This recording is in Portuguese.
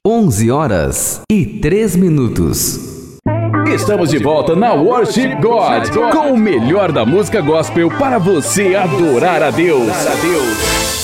11h03. Estamos de volta na Worship God, com o melhor da música gospel para você adorar a Deus.